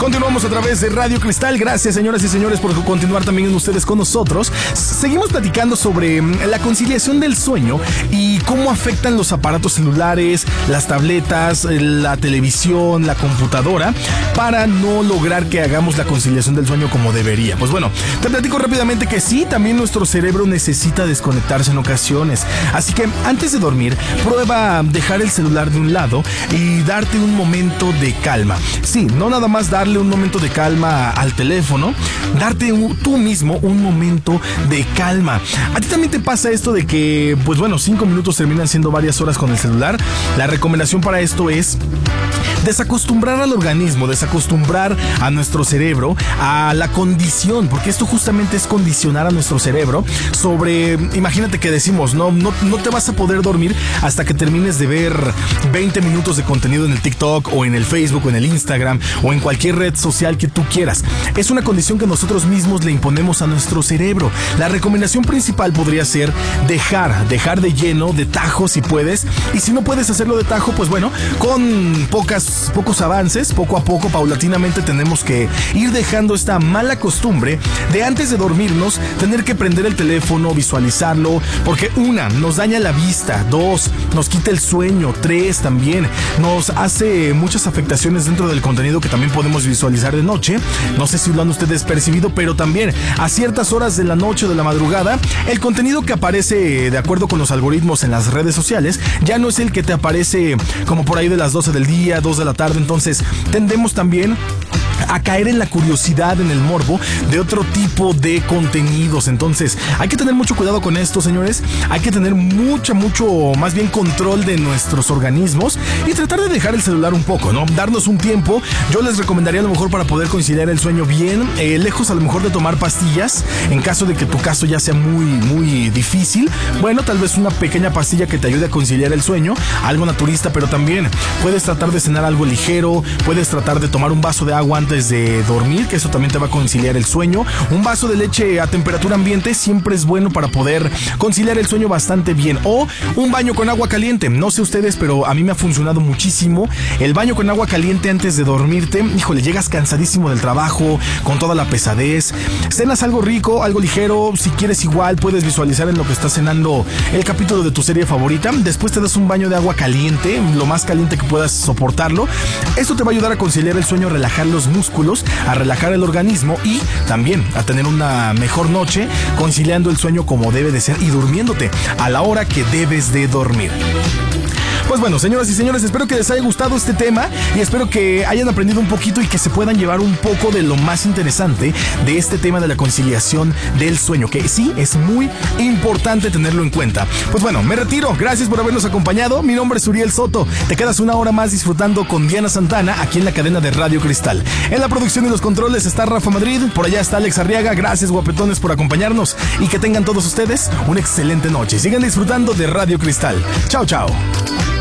Continuamos a través de Radio Cristal. Gracias, señoras y señores, por continuar también ustedes con nosotros. Seguimos platicando sobre la conciliación del sueño y cómo afectan los aparatos celulares, las tabletas, la televisión, la computadora, para no lograr que hagamos la conciliación del sueño como debería. Pues bueno, te platico rápidamente que sí, también nuestro cerebro necesita desconectarse en ocasiones. Así que antes de dormir, prueba dejar el celular de un lado y darte un momento de calma. Sí, no nada más darle un momento de calma al teléfono, darte tú mismo un momento de calma. ¿A ti también te pasa esto de que, pues bueno, 5 minutos terminan siendo varias horas con el celular? La recomendación para esto es desacostumbrar al organismo, desacostumbrar a nuestro cerebro a la condición, porque esto justamente es condicionar a nuestro cerebro sobre, imagínate que decimos, no te vas a poder dormir hasta que termines de ver 20 minutos de contenido en el TikTok o en el Facebook o en el Instagram o en cualquier red social que tú quieras. Es una condición que nosotros mismos le imponemos a nuestro cerebro. La recomendación principal podría ser dejar de lleno, de tajo si puedes, y si no puedes hacerlo de tajo, pues bueno, con pocos avances, poco a poco, paulatinamente tenemos que ir dejando esta mala costumbre de antes de dormirnos tener que prender el teléfono, visualizarlo, porque 1, nos daña la vista, 2, nos quita el sueño, 3, también nos hace muchas afectaciones dentro del contenido que también podemos visualizar de noche. No sé si lo han ustedes percibido, pero también a ciertas horas de la noche o de la madrugada, el contenido que aparece de acuerdo con los algoritmos en las redes sociales ya no es el que te aparece como por ahí de las 12 del día, 2 de la tarde. Entonces tendemos también a caer en la curiosidad, en el morbo de otro tipo de contenidos. Entonces hay que tener mucho cuidado con esto, señores. Hay que tener mucho más bien control de nuestros organismos y tratar de dejar el celular un poco, ¿no? Darnos un tiempo. Yo les recomendaría a lo mejor, para poder conciliar el sueño bien, lejos a lo mejor de tomar pastillas, en caso de que tu caso ya sea muy difícil, bueno, tal vez una pequeña pastilla que te ayude a conciliar el sueño, algo naturista, pero también puedes tratar de cenar algo ligero, puedes tratar de tomar un vaso de agua antes de dormir, que eso también te va a conciliar el sueño. Un vaso de leche a temperatura ambiente siempre es bueno para poder conciliar el sueño bastante bien. O un baño con agua caliente. No sé ustedes, pero a mí me ha funcionado muchísimo el baño con agua caliente antes de dormirte. Híjole, llegas cansadísimo del trabajo, con toda la pesadez, cenas algo rico, algo ligero. Si quieres, igual puedes visualizar en lo que estás cenando el capítulo de tu serie favorita. Después te das un baño de agua caliente, lo más caliente que puedas soportarlo. Esto te va a ayudar a conciliar el sueño, a relajar los músculos, a relajar el organismo y también a tener una mejor noche, conciliando el sueño como debe de ser y durmiéndote a la hora que debes de dormir. Pues bueno, señoras y señores, espero que les haya gustado este tema y espero que hayan aprendido un poquito y que se puedan llevar un poco de lo más interesante de este tema de la conciliación del sueño, que sí es muy importante tenerlo en cuenta. Pues bueno, me retiro. Gracias por habernos acompañado. Mi nombre es Uriel Soto. Te quedas una hora más disfrutando con Diana Santana aquí en la cadena de Radio Cristal. En la producción y los controles está Rafa Madrid. Por allá está Alex Arriaga. Gracias, guapetones, por acompañarnos y que tengan todos ustedes una excelente noche. Sigan disfrutando de Radio Cristal. Chao, chao.